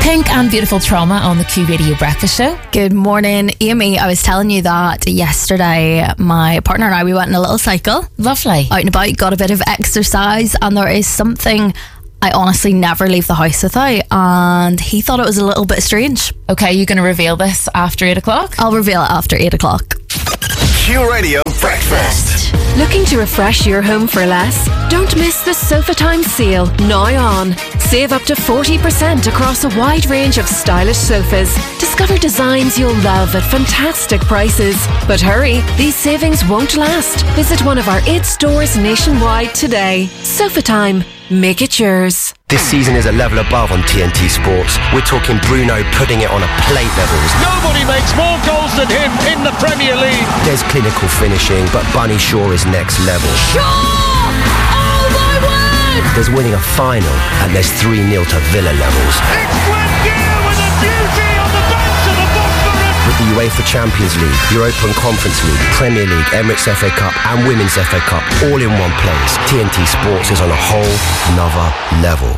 Pink and Beautiful Trauma on the Q Radio Breakfast Show. Good morning, Amy. I was telling you that yesterday my partner and I, we went on a little cycle. Lovely. Out and about, got a bit of exercise, and there is something I honestly never leave the house without, and he thought it was a little bit strange. Okay, you're going to reveal this after 8 o'clock? I'll reveal it after 8 o'clock. Q Radio Breakfast. Looking to refresh your home for less? Don't miss the Sofa Time sale, now on. Save up to 40% across a wide range of stylish sofas. Discover designs you'll love at fantastic prices. But hurry, these savings won't last. Visit one of our 8 stores nationwide today. Sofa Time. Make it yours. This season is a level above on TNT Sports. We're talking Bruno putting it on a plate levels. Nobody makes more goals than him in the Premier League. There's clinical finishing, but Bunny Shaw is next level. Shaw! Oh my word! There's winning a final, and there's 3-0 to Villa levels. It's Glengear with a beauty on the banks of the Bosphorus. With the UEFA Champions League, Europa and Conference League, Premier League, Emirates FA Cup and Women's FA Cup all in one place, TNT Sports is on a whole nother level.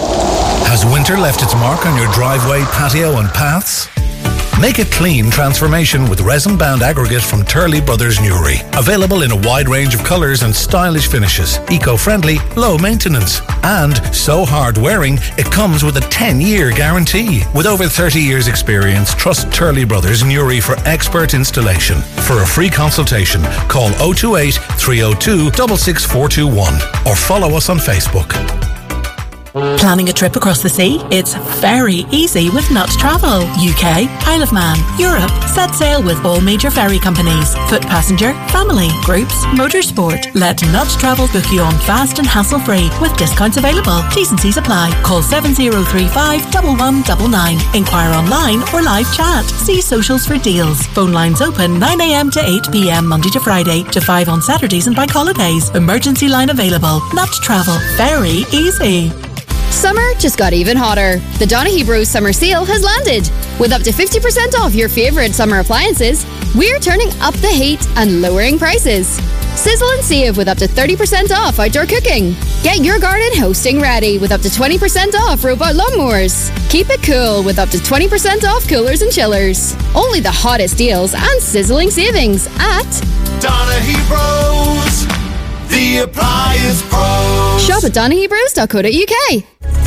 Has winter left its mark on your driveway, patio and paths? Make it clean transformation with resin-bound aggregate from Turley Brothers Newry. Available in a wide range of colours and stylish finishes. Eco-friendly, low maintenance. And so hard-wearing, it comes with a 10-year guarantee. With over 30 years' experience, trust Turley Brothers Newry for expert installation. For a free consultation, call 028 302 66421 or follow us on Facebook. Planning a trip across the sea? It's very easy with Nut Travel. UK, Isle of Man, Europe. Set sail with all major ferry companies. Foot passenger, family, groups, motorsport. Let Nut Travel book you on fast and hassle-free with discounts available. T's and C's apply. Call 7035 1199. Inquire online or live chat. See socials for deals. Phone lines open 9 a.m. to 8 p.m. Monday to Friday to 5 on Saturdays and bank holidays. Emergency line available. Nut Travel. Very easy. Summer just got even hotter. The Donaghy Bros Summer Sale has landed. With up to 50% off your favourite summer appliances, we're turning up the heat and lowering prices. Sizzle and save with up to 30% off outdoor cooking. Get your garden hosting ready with up to 20% off robot lawnmowers. Keep it cool with up to 20% off coolers and chillers. Only the hottest deals and sizzling savings at Donaghy Bros, the appliance pros. Shop at DonaghyBros.co.uk.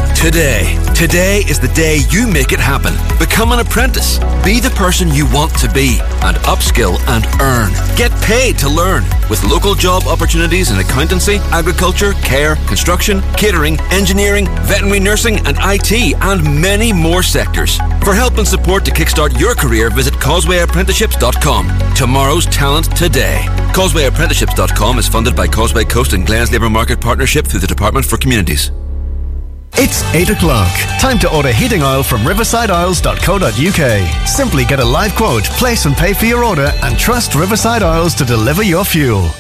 Today is the day you make it happen. Become an apprentice. Be the person you want to be and upskill and earn. Get paid to learn with local job opportunities in accountancy, agriculture, care, construction, catering, engineering, veterinary nursing and IT and many more sectors. For help and support to kickstart your career, visit causewayapprenticeships.com. Tomorrow's talent today. Causewayapprenticeships.com is funded by Causeway Coast and Glens Labour Market Partnership through the Department for Communities. It's 8 o'clock. Time to order heating oil from riversideoils.co.uk. Simply get a live quote, place and pay for your order, and trust Riverside Oils to deliver your fuel.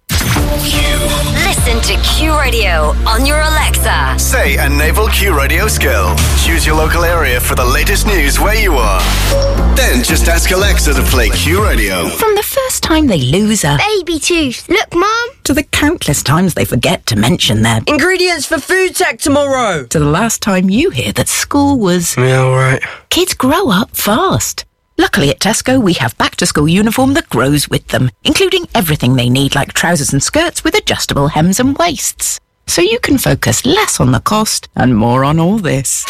Listen to Q Radio on your Alexa. Say a naval Q Radio skill. Choose your local area for the latest news where you are. Then just ask Alexa to play Q Radio. From the first time they lose a baby tooth. Look, Mum. To the countless times they forget to mention their ingredients for food tech tomorrow. To the last time you hear that school was... Yeah, all right. Kids grow up fast. Luckily at Tesco, we have back-to-school uniform that grows with them, including everything they need like trousers and skirts with adjustable hems and waists. So you can focus less on the cost and more on all this.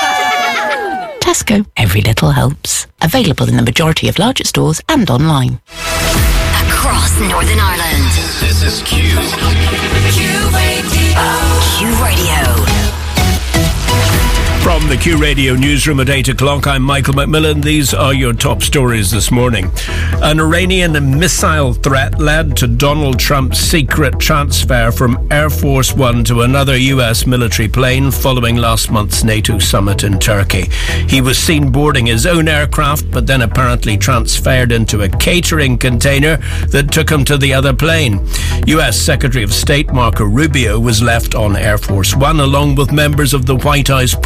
Tesco, every little helps. Available in the majority of larger stores and online. Across Northern Ireland. This is Q. Q Radio. Q Radio. From the Q Radio newsroom at 8 o'clock, I'm Michael McMillan. These are your top stories this morning. An Iranian missile threat led to Donald Trump's secret transfer from Air Force One to another US military plane following last month's NATO summit in Turkey. He was seen boarding his own aircraft, but then apparently transferred into a catering container that took him to the other plane. US Secretary of State Marco Rubio was left on Air Force One along with members of the White House press corps.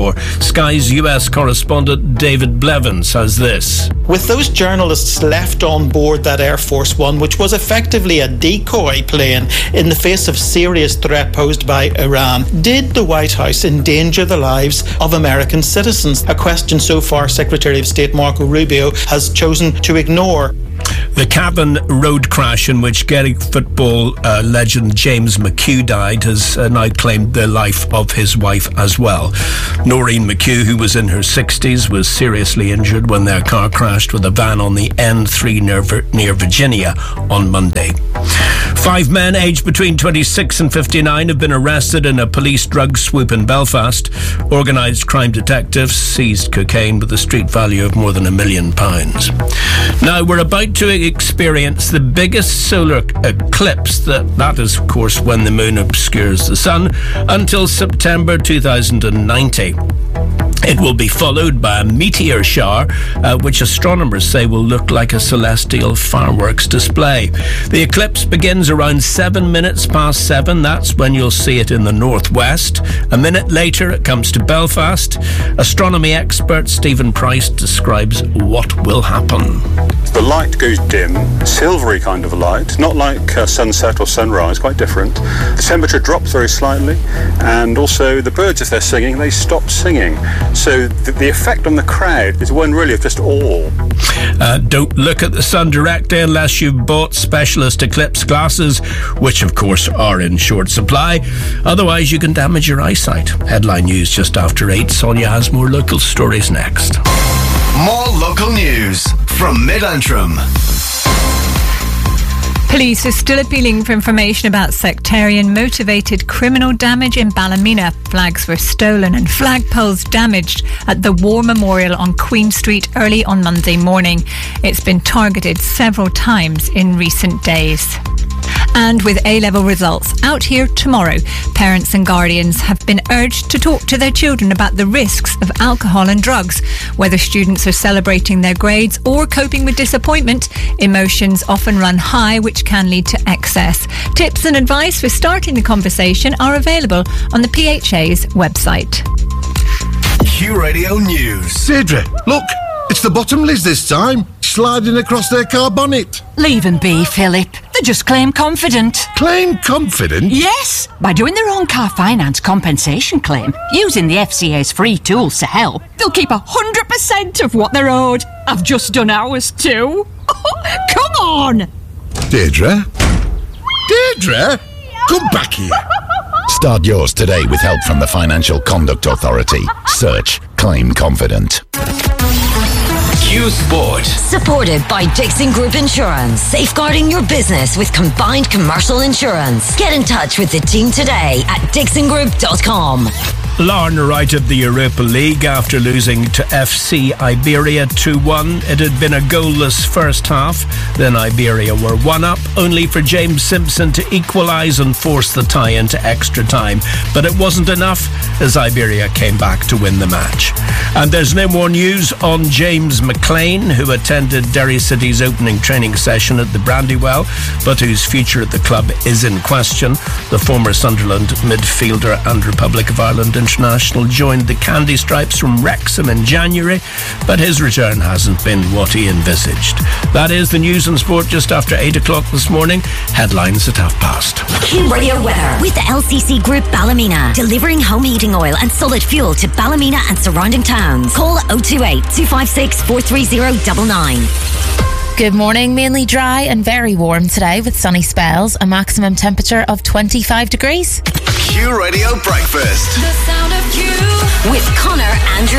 for. Sky's US correspondent David Blevins has this. With those journalists left on board that Air Force One, which was effectively a decoy plane in the face of serious threat posed by Iran, did the White House endanger the lives of American citizens? A question so far Secretary of State Marco Rubio has chosen to ignore. The Cavan road crash in which Gaelic football legend James McHugh died has now claimed the life of his wife as well. Noreen McHugh, who was in her 60s, was seriously injured when their car crashed with a van on the N3 near Virginia on Monday. 5 men aged between 26 and 59 have been arrested in a police drug swoop in Belfast. Organised crime detectives seized cocaine with a street value of more than £1 million. Now, we're about to experience the biggest solar eclipse, that is, of course, when the moon obscures the sun, until September 2090. It will be followed by a meteor shower, which astronomers say will look like a celestial fireworks display. The eclipse begins around 7 minutes past 7. That's when you'll see it in the northwest. A minute later, it comes to Belfast. Astronomy expert Stephen Price describes what will happen. The light goes dim, silvery kind of light, not like sunset or sunrise, quite different. The temperature drops very slightly, and also the birds, if they're singing, they stop singing. So the effect on the crowd is one really of just awe. Don't look at the sun directly unless you've bought specialist eclipse glasses, which of course are in short supply. Otherwise you can damage your eyesight. Headline news just after 8. Sonia has more local stories next. More local news from Mid-Antrim. Police are still appealing for information about sectarian-motivated criminal damage in Ballymena. Flags were stolen and flagpoles damaged at the War Memorial on Queen Street early on Monday morning. It's been targeted several times in recent days. And with A-level results out here tomorrow, parents and guardians have been urged to talk to their children about the risks of alcohol and drugs. Whether students are celebrating their grades or coping with disappointment, emotions often run high, which can lead to excess. Tips and advice for starting the conversation are available on the PHA's website. Q Radio News. Deirdre, look, it's the Bottomleys this time, sliding across their car bonnet. Leave them be, Philip. They just claim confident. Claim confident? Yes, by doing their own car finance compensation claim, using the FCA's free tools to help, they'll keep 100% of what they're owed. I've just done ours too. Come on! Deirdre? Deirdre? Come back here. Start yours today with help from the Financial Conduct Authority. Search Claim Confident. Q Sport. Supported by Dixon Group Insurance. Safeguarding your business with combined commercial insurance. Get in touch with the team today at dixongroup.com. Larne are out of the Europa League after losing to FC Iberia 2-1. It had been a goalless first half. Then Iberia were 1-up, only for James Simpson to equalise and force the tie into extra time. But it wasn't enough as Iberia came back to win the match. And there's no more news on James McLean, who attended Derry City's opening training session at the Brandywell, but whose future at the club is in question. The former Sunderland midfielder and Republic of Ireland international joined the Candy Stripes from Wrexham in January, but his return hasn't been what he envisaged. That is the news and sport just after 8 o'clock this morning. Headlines at 5:30. Q Radio weather with the LCC Group Ballymena, delivering home heating oil and solid fuel to Ballymena and surrounding towns. Call 028 256 43099. Good morning. Mainly dry and very warm today with sunny spells, a maximum temperature of 25 degrees. Q Radio Breakfast. The sound of Q with Connor, Andrew